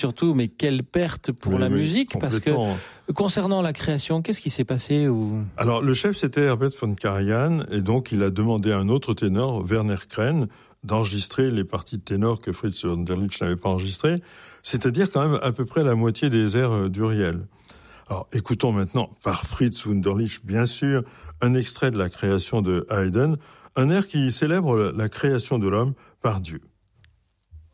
Surtout, mais quelle perte pour la musique, parce que concernant la création, qu'est-ce qui s'est passé Alors, le chef, c'était Herbert von Karajan, et donc il a demandé à un autre ténor, Werner Kren, d'enregistrer les parties de ténor que Fritz Wunderlich n'avait pas enregistrées, c'est-à-dire quand même à peu près la moitié des airs d'Uriel. Alors, écoutons maintenant, par Fritz Wunderlich, bien sûr, un extrait de la création de Haydn, un air qui célèbre la création de l'homme par Dieu.